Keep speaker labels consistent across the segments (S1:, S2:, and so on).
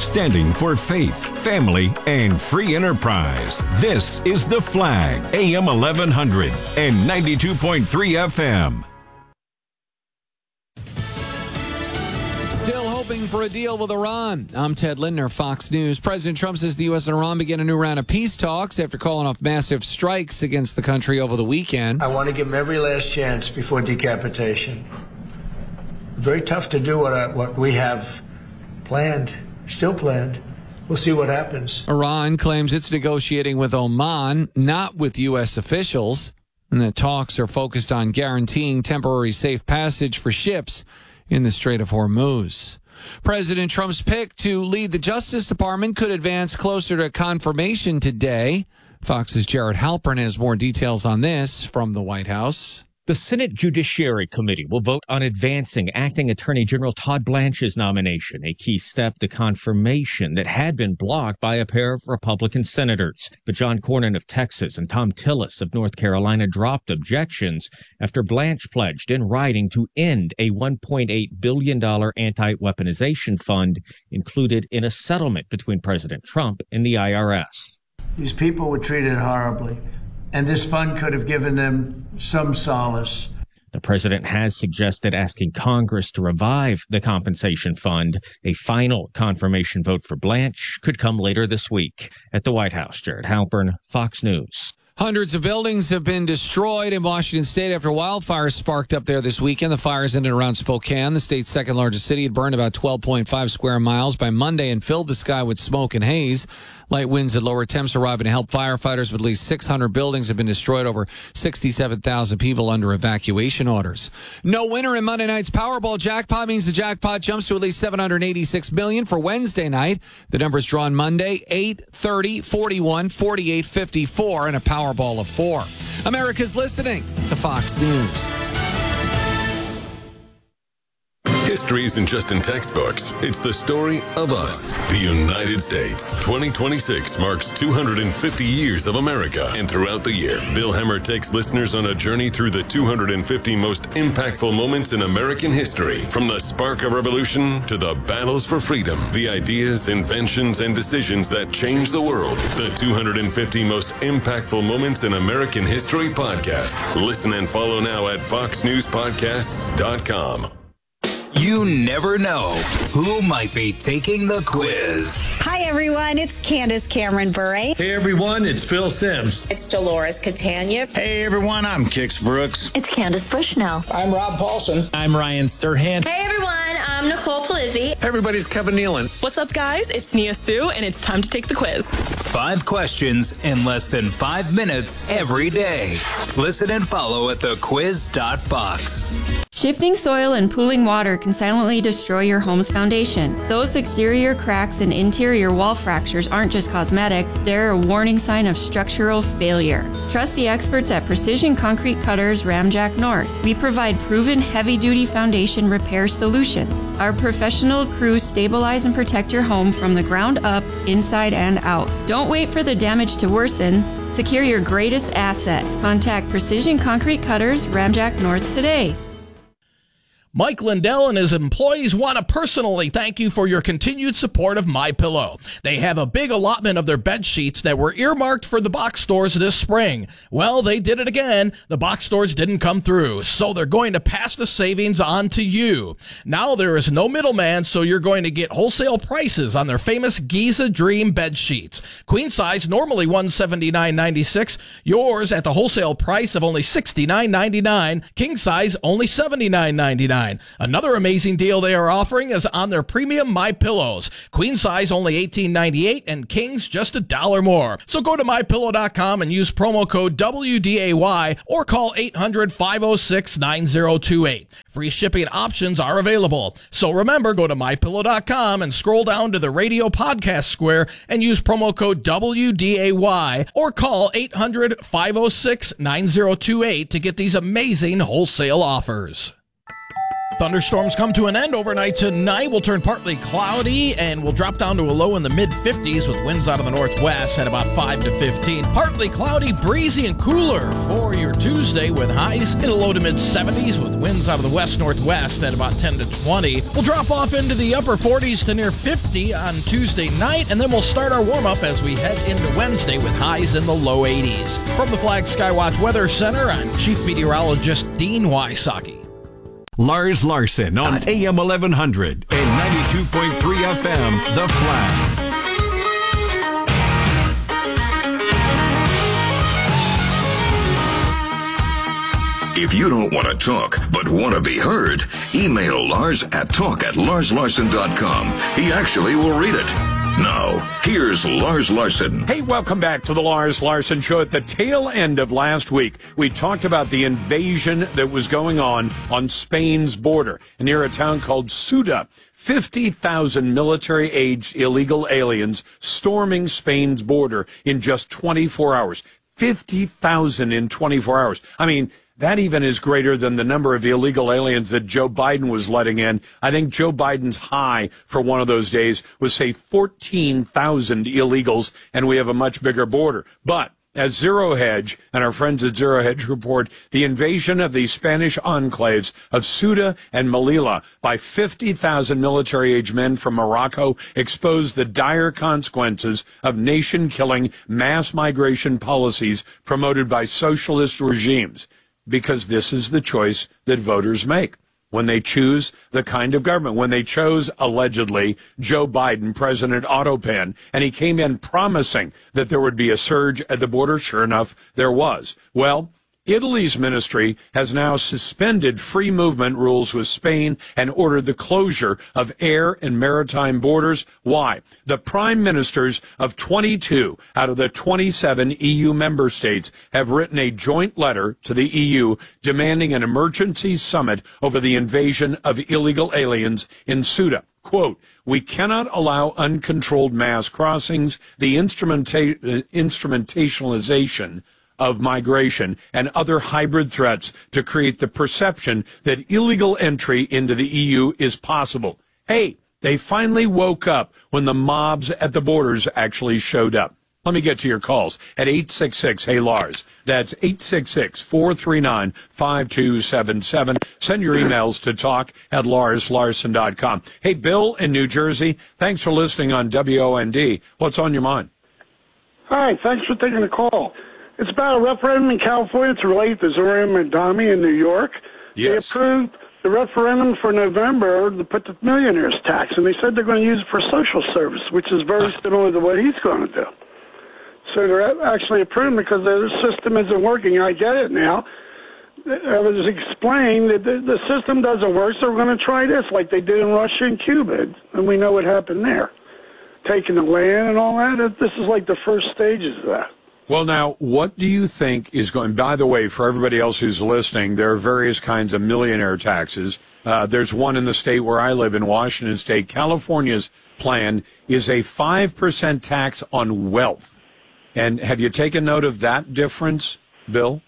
S1: standing for faith, family, and free enterprise. This is The Flag, AM 1100 and 92.3 FM.
S2: Still hoping for a deal with Iran. I'm Ted Lindner, Fox News. President Trump says the U.S. and Iran begin a new round of peace talks after calling off massive strikes against the country over the weekend.
S3: I want to give them every last chance before decapitation. Very tough to do what we have planned, still planned. We'll see what happens.
S2: Iran claims it's negotiating with Oman, not with U.S. officials. And the talks are focused on guaranteeing temporary safe passage for ships in the Strait of Hormuz. President Trump's pick to lead the Justice Department could advance closer to confirmation today. Fox's Jared Halpern has more details on this from the White House.
S4: The Senate Judiciary Committee will vote on advancing Acting Attorney General Todd Blanche's nomination, a key step to confirmation that had been blocked by a pair of Republican senators. But John Cornyn of Texas and Tom Tillis of North Carolina dropped objections after Blanche pledged in writing to end a $1.8 billion anti-weaponization fund included in a settlement between President Trump and the IRS.
S3: These people were treated horribly, and this fund could have given them some solace.
S4: The president has suggested asking Congress to revive the compensation fund. A final confirmation vote for Blanche could come later this week. At the White House, Jared Halpern, Fox News.
S2: Hundreds of buildings have been destroyed in Washington State after wildfires sparked up there this weekend. The fires ended around Spokane, the state's second largest city. It burned about 12.5 square miles by Monday and filled the sky with smoke and haze. Light winds and lower temps arriving to help firefighters, but at least 600 buildings have been destroyed, over 67,000 people under evacuation orders. No winner in Monday night's Powerball jackpot means the jackpot jumps to at least $786 million for Wednesday night. The numbers drawn Monday: 8, 30, 41, 48, 54, and a Powerball of 4. America's listening to Fox News.
S5: History isn't just in textbooks. It's the story of us, the United States. 2026 marks 250 years of America. And throughout the year, Bill Hemmer takes listeners on a journey through the 250 most impactful moments in American history. From the spark of revolution to the battles for freedom, the ideas, inventions, and decisions that changed the world. The 250 most impactful moments in American history podcast. Listen and follow now at foxnewspodcasts.com.
S6: You never know who might be taking the quiz.
S7: Hi, everyone. It's Candace Cameron Bure.
S8: Hey, everyone. It's Phil Sims.
S9: It's Dolores Catania.
S10: Hey, everyone. I'm Kix Brooks.
S11: It's Candace Bushnell.
S12: I'm Rob Paulson.
S13: I'm Ryan Serhant.
S14: Hey, everyone. I'm Nicole Palizzi.
S15: Everybody's Kevin Nealon.
S16: What's up, guys? It's Nia Sue, and it's time to take the quiz.
S6: 5 questions in less than 5 minutes every day. Listen and follow at thequiz.fox.
S17: Shifting soil and pooling water can silently destroy your home's foundation. Those exterior cracks and interior wall fractures aren't just cosmetic, they're a warning sign of structural failure. Trust the experts at Precision Concrete Cutters Ramjack North. We provide proven heavy-duty foundation repair solutions. Our professional crews stabilize and protect your home from the ground up, inside and out. Don't wait for the damage to worsen. Secure your greatest asset. Contact Precision Concrete Cutters Ramjack North today.
S18: Mike Lindell and his employees want to personally thank you for your continued support of MyPillow. They have a big allotment of their bed sheets that were earmarked for the box stores this spring. Well, they did it again. The box stores didn't come through, so they're going to pass the savings on to you. Now there is no middleman, so you're going to get wholesale prices on their famous Giza Dream bed sheets. Queen size, normally $179.96. Yours at the wholesale price of only $69.99. King size, only $79.99. Another amazing deal they are offering is on their premium MyPillows. Queen size only $18.98 and kings just $1 more. So go to MyPillow.com and use promo code WDAY or call 800-506-9028. Free shipping options are available. So remember, go to MyPillow.com and scroll down to the radio podcast square and use promo code WDAY or call 800-506-9028 to get these amazing wholesale offers. Thunderstorms come to an end overnight tonight. We'll turn partly cloudy and we'll drop down to a low in the mid-50s with winds out of the northwest at about 5 to 15. Partly cloudy, breezy, and cooler for your Tuesday with highs in the low to mid-70s with winds out of the west-northwest at about 10 to 20. We'll drop off into the upper 40s to near 50 on Tuesday night, and then we'll start our warm-up as we head into Wednesday with highs in the low 80s. From the Flag Skywatch Weather Center, I'm Chief Meteorologist Dean Wysocki.
S1: Lars Larson on AM 1100 and 92.3 FM, The Flag.
S5: If you don't want to talk, but want to be heard, email Lars at talk@larslarson.com. He actually will read it. Now, here's Lars Larson.
S9: Hey, welcome back to the Lars Larson Show. At the tail end of last week, we talked about the invasion that was going on Spain's border near a town called Ceuta. 50,000 military-aged illegal aliens storming Spain's border in just 24 hours. 50,000 in 24 hours. I mean, that even is greater than the number of illegal aliens that Joe Biden was letting in. I think Joe Biden's high for one of those days was, say, 14,000 illegals, and we have a much bigger border. But as Zero Hedge and our friends at Zero Hedge report, the invasion of the Spanish enclaves of Ceuta and Melilla by 50,000 military-age men from Morocco exposed the dire consequences of nation-killing mass migration policies promoted by socialist regimes. Because this is the choice that voters make when they choose the kind of government. When they chose, allegedly, Joe Biden, President Autopan, and he came in promising that there would be a surge at the border. Sure enough, there was. Well, Italy's ministry has now suspended free movement rules with Spain and ordered the closure of air and maritime borders. Why? The prime ministers of 22 out of the 27 EU member states have written a joint letter to the EU demanding an emergency summit over the invasion of illegal aliens in Ceuta. Quote, "We cannot allow uncontrolled mass crossings, the instrumentalization of migration and other hybrid threats to create the perception that illegal entry into the EU is possible." Hey, they finally woke up when the mobs at the borders actually showed up. Let me get to your calls at 866-HEY-LARS. That's 866-439-5277. Send your emails to talk@larslarson.com. Hey, Bill in New Jersey, thanks for listening on WOND. What's on your mind?
S11: Hi, thanks for taking the call. It's about a referendum in California to relate to Zohran-Mamdani in New York.
S9: Yes.
S11: They approved the referendum for November to put the millionaires tax, and they said they're going to use it for social service, which is very similar to what he's going to do. So they're actually approving because their system isn't working. I get it now. I was explained that the system doesn't work, so we're going to try this like they did in Russia and Cuba, and we know what happened there. Taking the land and all that, this is like the first stages of that.
S9: Well, now, what do you think is going, by the way, for everybody else who's listening, there are various kinds of millionaire taxes. There's one in the state where I live in Washington State. California's plan is a 5% tax on wealth. And have you taken note of that difference, Bill?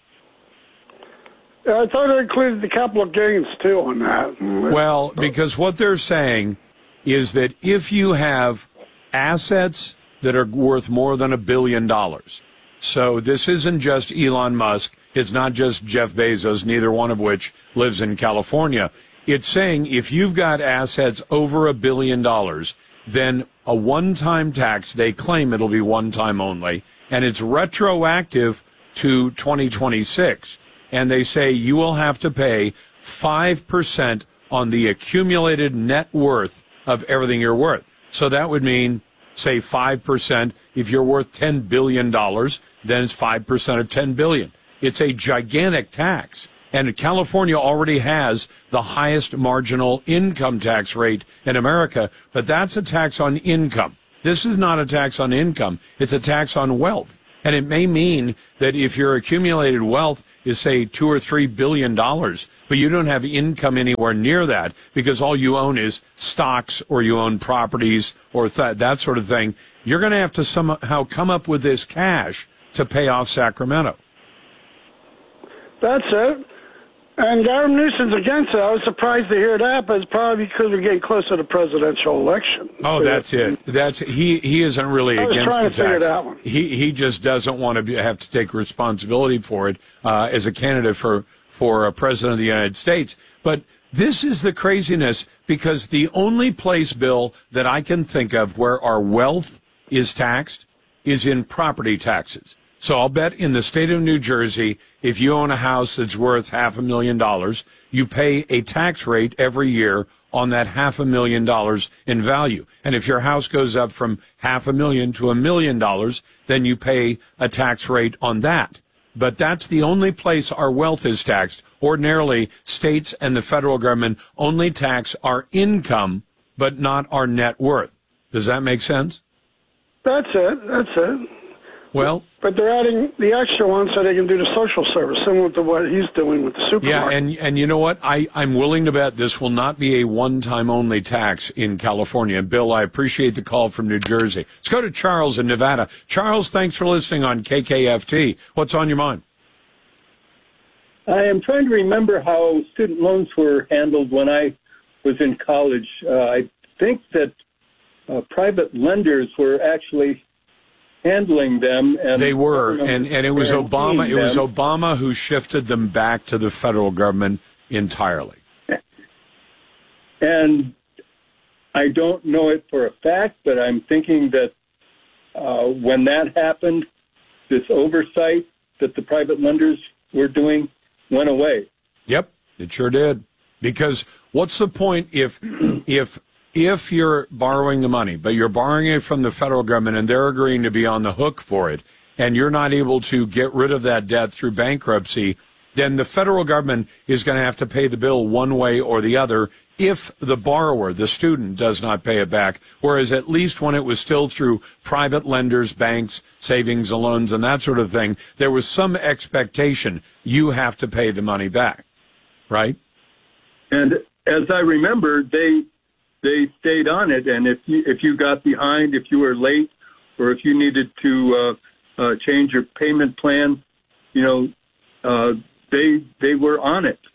S11: I thought it included the capital gains, too, on that.
S9: Well, because what they're saying is that if you have assets that are worth more than $1 billion, so this isn't just Elon Musk, it's not just Jeff Bezos, neither one of which lives in California. It's saying if you've got assets over $1 billion, then a one-time tax, they claim it'll be one time only, and it's retroactive to 2026. And they say you will have to pay 5% on the accumulated net worth of everything you're worth. So that would mean, say, 5%. If you're worth $10 billion, then it's 5% of $10 billion. It's a gigantic tax. And California already has the highest marginal income tax rate in America, but that's a tax on income. This is not a tax on income. It's a tax on wealth. And it may mean that if your accumulated wealth is, say, $2 or $3 billion, but you don't have income anywhere near that because all you own is stocks or you own properties or that sort of thing, you're going to have to somehow come up with this cash to pay off Sacramento.
S11: That's it. And Gavin Newsom's against it. I was surprised to hear that, but it's probably because we're getting closer to the presidential election.
S9: Oh, that's it. He isn't really against the tax.
S11: That one.
S9: He just doesn't want to have to take responsibility for it as a candidate for president of the United States. But this is the craziness, because the only place, Bill, that I can think of where our wealth is taxed is in property taxes. So I'll bet in the state of New Jersey, if you own a house that's worth $500,000, you pay a tax rate every year on that $500,000 in value. And if your house goes up from $500,000 to $1 million, then you pay a tax rate on that. But that's the only place our wealth is taxed. Ordinarily, states and the federal government only tax our income, but not our net worth. Does that make sense?
S11: That's it.
S9: Well,
S11: but they're adding the extra one so they can do the social service, similar to what he's doing with the supermarket.
S9: Yeah, and you know what? I'm willing to bet this will not be a one-time only tax in California. And Bill, I appreciate the call from New Jersey. Let's go to Charles in Nevada. Charles, thanks for listening on KKFT. What's on your mind?
S12: I am trying to remember how student loans were handled when I was in college. I think that private lenders were actually handling them, and
S9: they were, and it was Obama. It was Obama who shifted them back to the federal government entirely.
S12: And I don't know it for a fact, but I'm thinking that when that happened, this oversight that the private lenders were doing went away.
S9: Yep, it sure did. Because what's the point if you're borrowing the money, but you're borrowing it from the federal government and they're agreeing to be on the hook for it, and you're not able to get rid of that debt through bankruptcy, then the federal government is going to have to pay the bill one way or the other if the borrower, the student, does not pay it back. Whereas at least when it was still through private lenders, banks, savings and loans and that sort of thing, there was some expectation you have to pay the money back, right?
S12: And as I remember, they stayed on it, and if you got behind, if you were late, or if you needed to change your payment plan, they were on it.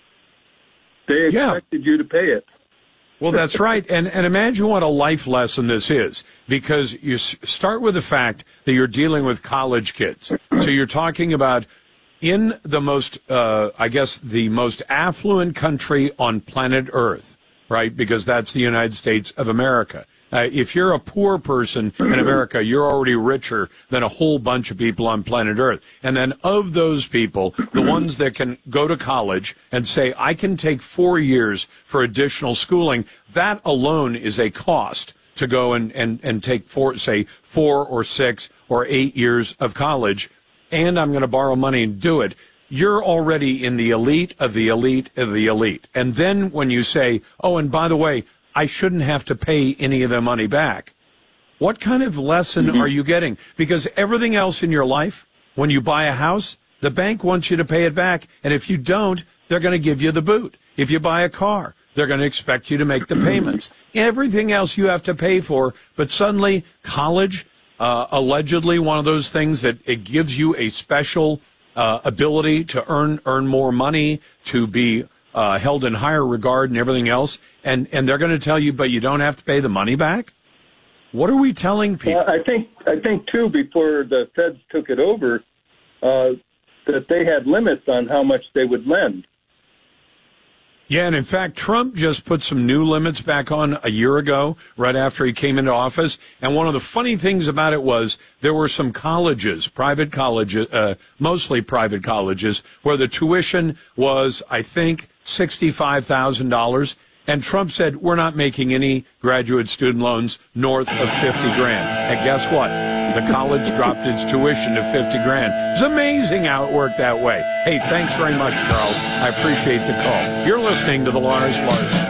S12: They expected you to pay it.
S9: Well, that's right. And imagine what a life lesson this is, because you start with the fact that you're dealing with college kids. So you're talking about in the most, the most affluent country on planet Earth, right? Because that's the United States of America. If you're a poor person in America, you're already richer than a whole bunch of people on planet Earth. And then of those people, the ones that can go to college and say, I can take 4 years for additional schooling, that alone is a cost to go and take 4 or 6 or 8 years of college, and I'm going to borrow money and do it. You're already in the elite of the elite of the elite. And then when you say, oh, and by the way, I shouldn't have to pay any of the money back. What kind of lesson are you getting? Because everything else in your life, when you buy a house, the bank wants you to pay it back. And if you don't, they're going to give you the boot. If you buy a car, they're going to expect you to make the payments. Everything else you have to pay for. But suddenly college, allegedly one of those things that it gives you a special ability to earn more money, to be held in higher regard and everything else, and they're going to tell you, but you don't have to pay the money back? What are we telling people?
S12: I think too, before the feds took it over, that they had limits on how much they would lend.
S9: Yeah, and in fact, Trump just put some new limits back on a year ago, right after he came into office. And one of the funny things about it was there were some colleges, private colleges, mostly private colleges, where the tuition was, I think, $65,000. And Trump said, we're not making any graduate student loans north of 50 grand. And guess what? The college dropped its tuition to 50 grand. It's amazing how it worked that way. Hey, thanks very much, Charles. I appreciate the call. You're listening to the Lars Larson